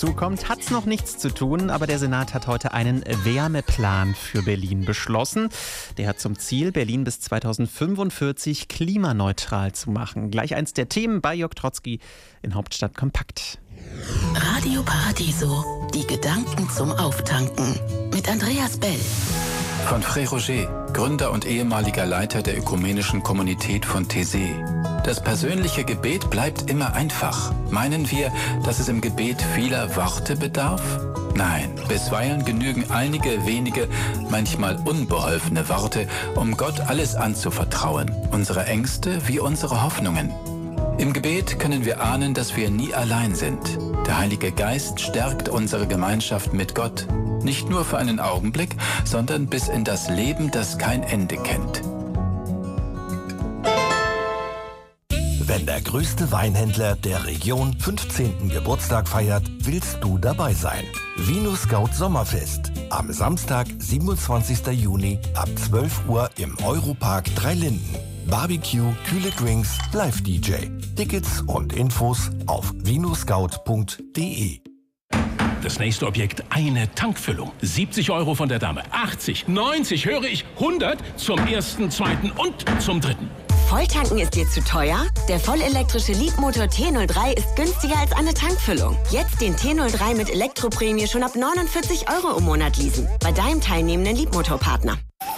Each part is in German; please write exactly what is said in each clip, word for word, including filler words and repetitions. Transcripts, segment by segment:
zukommt, hat es noch nichts zu tun, aber der Senat hat heute einen Wärmeplan für Berlin beschlossen. Der hat zum Ziel, Berlin bis zweitausendfünfundvierzig klimaneutral zu machen. Gleich eins der Themen bei Jörg Trotzki in Hauptstadt Kompakt. Radio Paradiso, die Gedanken zum Auftanken mit Andreas Bell. Von Frère Roger, Gründer und ehemaliger Leiter der ökumenischen Kommunität von Taizé. Das persönliche Gebet bleibt immer einfach. Meinen wir, dass es im Gebet vieler Worte bedarf? Nein, bisweilen genügen einige wenige, manchmal unbeholfene Worte, um Gott alles anzuvertrauen, unsere Ängste wie unsere Hoffnungen. Im Gebet können wir ahnen, dass wir nie allein sind. Der Heilige Geist stärkt unsere Gemeinschaft mit Gott. Nicht nur für einen Augenblick, sondern bis in das Leben, das kein Ende kennt. Wenn der größte Weinhändler der Region fünfzehnten Geburtstag feiert, willst du dabei sein. Vino Scout Sommerfest. Am Samstag, siebenundzwanzigsten Juni ab zwölf Uhr im Europark Drei Linden. Barbecue, kühle Drinks, Live-D J. Tickets und Infos auf vinoscout punkt de. Das nächste Objekt, eine Tankfüllung. siebzig Euro von der Dame. achtzig, neunzig, höre ich, hundert zum ersten, zweiten und zum dritten. Volltanken ist dir zu teuer? Der vollelektrische Leapmotor T null drei ist günstiger als eine Tankfüllung. Jetzt den T null drei mit Elektroprämie schon ab neunundvierzig Euro im Monat leasen. Bei deinem teilnehmenden Leapmotor-Partner.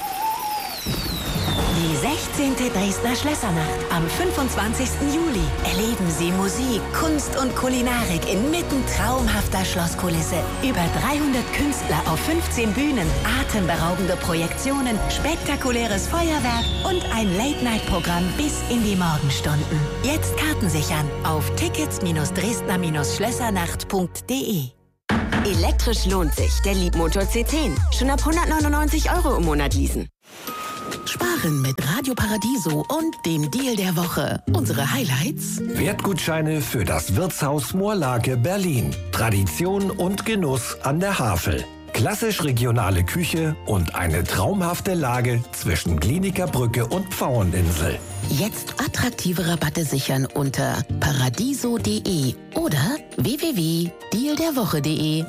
Die sechzehnte Dresdner Schlössernacht am fünfundzwanzigsten Juli. Erleben Sie Musik, Kunst und Kulinarik inmitten traumhafter Schlosskulisse. Über dreihundert Künstler auf fünfzehn Bühnen, atemberaubende Projektionen, spektakuläres Feuerwerk und ein Late-Night-Programm bis in die Morgenstunden. Jetzt Karten sichern auf tickets dresdner schlössernacht punkt de. Elektrisch lohnt sich. Der Leapmotor C zehn. Schon ab hundertneunundneunzig Euro im Monat leasen. Sparen mit Radio Paradiso und dem Deal der Woche. Unsere Highlights: Wertgutscheine für das Wirtshaus Moorlake Berlin. Tradition und Genuss an der Havel. Klassisch regionale Küche und eine traumhafte Lage zwischen Klinikerbrücke und Pfaueninsel. Jetzt attraktive Rabatte sichern unter paradiso punkt de oder w w w punkt deal der woche punkt de.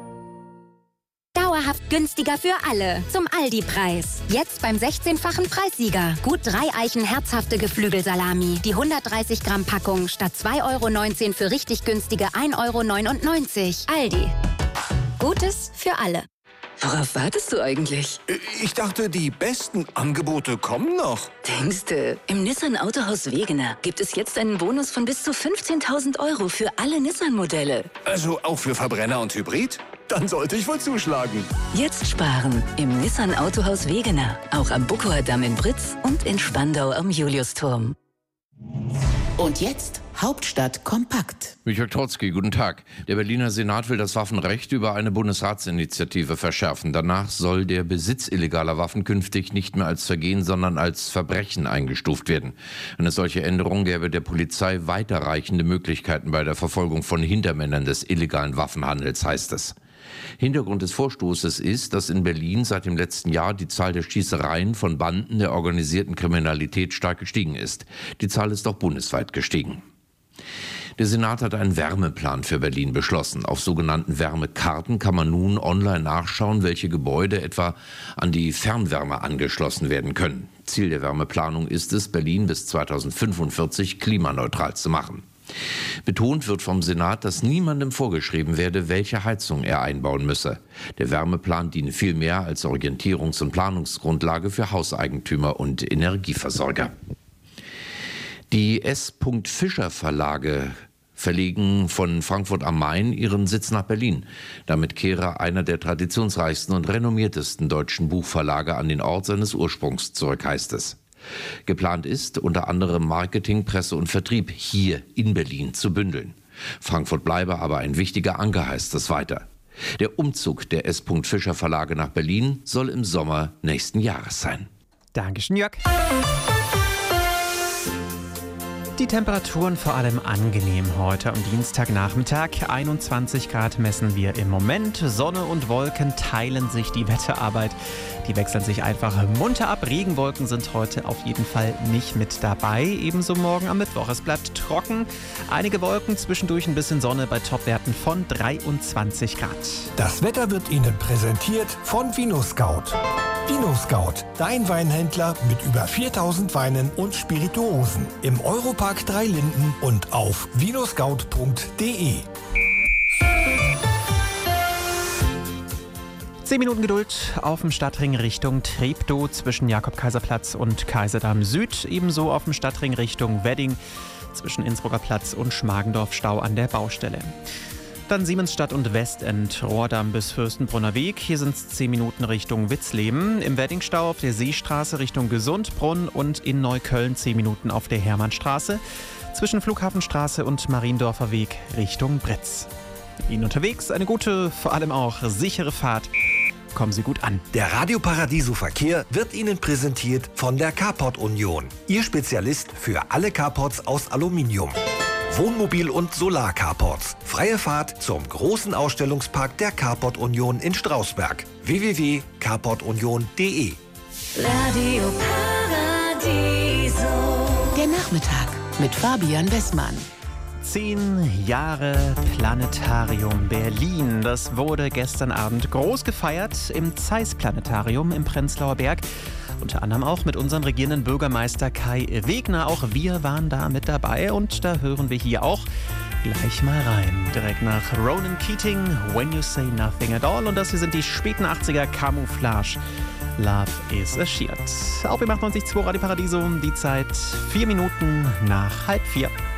Dauerhaft günstiger für alle. Zum Aldi-Preis. Jetzt beim sechzehnfachen Preissieger. Gut drei Eichen herzhafte Geflügelsalami. Die hundertdreißig Gramm Packung statt zwei Euro neunzehn für richtig günstige ein Euro neunundneunzig. Aldi. Gutes für alle. Worauf wartest du eigentlich? Ich dachte, die besten Angebote kommen noch. Denkste, im Nissan Autohaus Wegener gibt es jetzt einen Bonus von bis zu fünfzehntausend Euro für alle Nissan-Modelle. Also auch für Verbrenner und Hybrid? Dann sollte ich wohl zuschlagen. Jetzt sparen im Nissan Autohaus Wegener. Auch am Buckower Damm in Britz und in Spandau am Juliusturm. Und jetzt Hauptstadt kompakt. Jörg Trotzki, guten Tag. Der Berliner Senat will das Waffenrecht über eine Bundesratsinitiative verschärfen. Danach soll der Besitz illegaler Waffen künftig nicht mehr als Vergehen, sondern als Verbrechen eingestuft werden. Eine solche Änderung gäbe der Polizei weiterreichende Möglichkeiten bei der Verfolgung von Hintermännern des illegalen Waffenhandels, heißt es. Hintergrund des Vorstoßes ist, dass in Berlin seit dem letzten Jahr die Zahl der Schießereien von Banden der organisierten Kriminalität stark gestiegen ist. Die Zahl ist auch bundesweit gestiegen. Der Senat hat einen Wärmeplan für Berlin beschlossen. Auf sogenannten Wärmekarten kann man nun online nachschauen, welche Gebäude etwa an die Fernwärme angeschlossen werden können. Ziel der Wärmeplanung ist es, Berlin bis zweitausendfünfundvierzig klimaneutral zu machen. Betont wird vom Senat, dass niemandem vorgeschrieben werde, welche Heizung er einbauen müsse. Der Wärmeplan diene vielmehr als Orientierungs- und Planungsgrundlage für Hauseigentümer und Energieversorger. Die S. Fischer Verlage verlegen von Frankfurt am Main ihren Sitz nach Berlin. Damit kehre einer der traditionsreichsten und renommiertesten deutschen Buchverlage an den Ort seines Ursprungs zurück, heißt es. Geplant ist, unter anderem Marketing, Presse und Vertrieb hier in Berlin zu bündeln. Frankfurt bleibe aber ein wichtiger Anker, heißt es weiter. Der Umzug der S. Fischer Verlage nach Berlin soll im Sommer nächsten Jahres sein. Dankeschön, Jörg. Die Temperaturen vor allem angenehm heute am Dienstagnachmittag. einundzwanzig Grad messen wir im Moment. Sonne und Wolken teilen sich die Wetterarbeit. Die wechseln sich einfach munter ab. Regenwolken sind heute auf jeden Fall nicht mit dabei. Ebenso morgen am Mittwoch. Es bleibt trocken. Einige Wolken, zwischendurch ein bisschen Sonne bei Topwerten von dreiundzwanzig Grad. Das Wetter wird Ihnen präsentiert von VinoScout. VinoScout, dein Weinhändler mit über viertausend Weinen und Spirituosen. Im Europark Drei Linden und auf vinoscout punkt de. Zehn Minuten Geduld auf dem Stadtring Richtung Treptow zwischen Jakob-Kaiser-Platz und Kaiserdamm Süd. Ebenso auf dem Stadtring Richtung Wedding zwischen Innsbrucker Platz und Schmargendorf Stau an der Baustelle. Dann Siemensstadt und Westend, Rohrdamm bis Fürstenbrunner Weg. Hier sind es zehn Minuten Richtung Witzleben. Im Weddingstau auf der Seestraße Richtung Gesundbrunn und in Neukölln zehn Minuten auf der Hermannstraße. Zwischen Flughafenstraße und Mariendorfer Weg Richtung Bretz. Ihnen unterwegs eine gute, vor allem auch sichere Fahrt. Kommen Sie gut an. Der Radio Paradiso Verkehr wird Ihnen präsentiert von der Carport Union. Ihr Spezialist für alle Carports aus Aluminium. Wohnmobil- und Solar-Carports. Freie Fahrt zum großen Ausstellungspark der Carport Union in Strausberg. w w w punkt carport union punkt de. Radio Paradiso. Der Nachmittag mit Fabian Westmann. Zehn Jahre Planetarium Berlin. Das wurde gestern Abend groß gefeiert im Zeiss Planetarium im Prenzlauer Berg. Unter anderem auch mit unserem regierenden Bürgermeister Kai Wegner. Auch wir waren da mit dabei und da hören wir hier auch gleich mal rein. Direkt nach Ronan Keating, When You Say Nothing at All. Und das hier sind die späten achtziger Camouflage. Love is a Shield. Auf im achtundneunzig Komma zwei Radio Paradiso. Die Zeit vier Minuten nach halb vier.